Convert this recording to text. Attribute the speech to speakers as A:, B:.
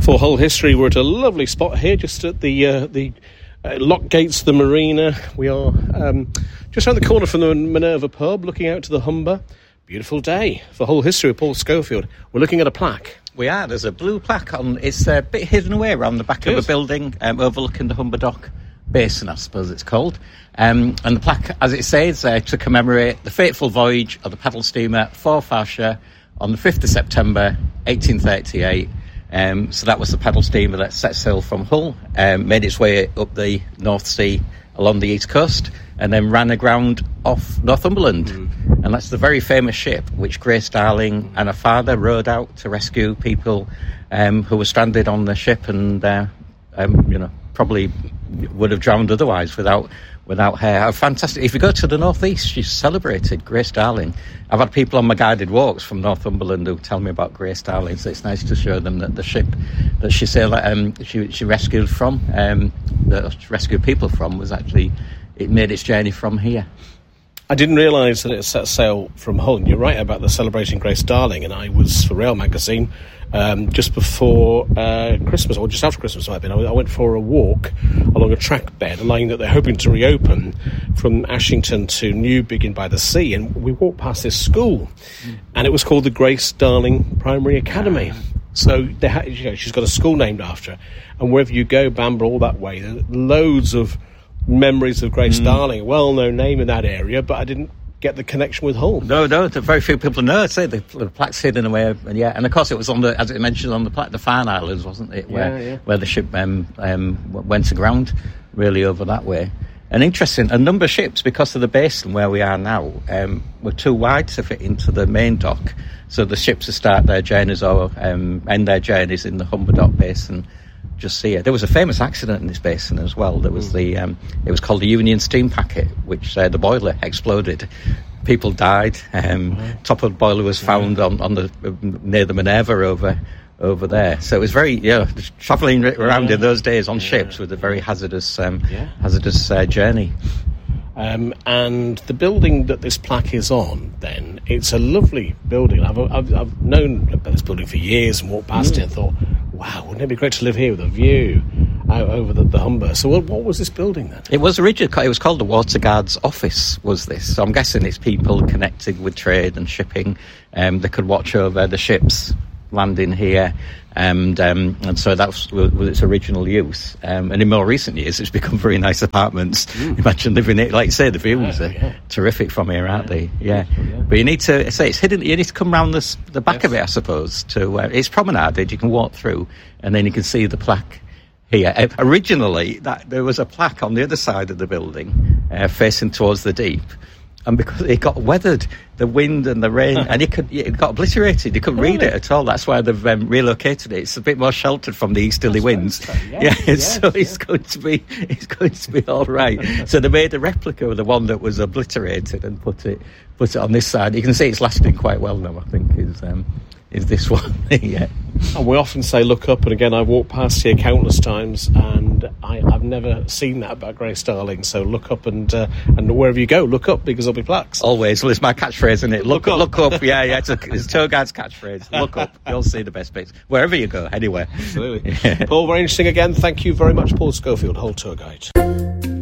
A: For Hull History, we're at a lovely spot here, just at the lock gates of the marina. We are just around the corner from the Minerva pub, looking out to the Humber. Beautiful day for Hull History with Paul Schofield. We're looking at a plaque.
B: We are. There's a blue plaque on. It's a bit hidden away around the back of a building overlooking the Humber Dock Basin, I suppose it's called. And the plaque, as it says, to commemorate the fateful voyage of the paddle steamer Forfarshire on the 5th of September 1838. So that was the paddle steamer that set sail from Hull, made its way up the North Sea along the east coast, and then ran aground off Northumberland. And that's the very famous ship which Grace Darling and her father rowed out to rescue people who were stranded on the ship and probably would have drowned otherwise without her. Fantastic. If you go to the northeast, she's celebrated, Grace Darling. I've had people on my guided walks from Northumberland who tell me about Grace Darling, so it's nice to show them that the ship that she sailed, she rescued from, that rescued people from, was actually, it made its journey from here.
A: I didn't realise that it set sail from Hull. You're right about the celebrating Grace Darling, and I was for Rail Magazine just before Christmas, or just after Christmas, I went for a walk along a track bed, a line that they're hoping to reopen from Ashington to Newbiggin by the Sea, and we walked past this school, and it was called the Grace Darling Primary Academy. So she's got a school named after her, and wherever you go, Bamburgh, all that way, there are loads of memories of Grace Darling, a well-known name in that area, but I didn't get the connection with Hull.
B: No, very few people know. I'd say the plaque's hidden away, and of course it was on the, as it mentioned on the plaque, the Farne Islands, wasn't it? Where the ship went aground, really over that way. And interesting, a number of ships, because of the basin where we are now, were too wide to fit into the main dock. So the ships that start their journeys or end their journeys in the Humber Dock Basin just here. There was a famous accident in this basin as well. There was it was called the Union Steam Packet, which the boiler exploded. People died. Top of the boiler was found on the near the Minerva over there. So it was very travelling around in those days on ships with a very hazardous journey.
A: And the building that this plaque is on, then, it's a lovely building. I've known about this building for years and walked past it and thought, wow, wouldn't it be great to live here with a view out over the Humber? So what was this building then?
B: It was originally, it was called the Waterguard's Office, was this. So I'm guessing it's people connected with trade and shipping. They could watch over the ships landing here, and so that was its original use. And in more recent years, it's become very nice apartments. Imagine living it, like you say, the views are terrific from here, aren't they? Yeah. But you need to say it's hidden. You need to come round the back of it, I suppose. To it's promenaded. You can walk through, and then you can see the plaque here. Originally, there was a plaque on the other side of the building, facing towards the deep. And because it got weathered, the wind and the rain, and it got obliterated. You couldn't read it at all. That's why they've relocated it. It's a bit more sheltered from the easterly winds. So it's going to be all right. So they made a replica of the one that was obliterated and put it on this side. You can see it's lasting quite well now, I think, is this one. Yeah.
A: And we often say look up, and again I've walked past here countless times and I've never seen that about Grace Darling. So look up, and wherever you go, look up, because there'll be plaques.
B: Always. Well, it's my catchphrase, isn't it? Look up. Yeah, it's a tour guide's catchphrase. Look up, you'll see the best bits wherever you go, anywhere.
A: Absolutely. Paul, very interesting again. Thank you very much, Paul Schofield, Hull Tour Guide.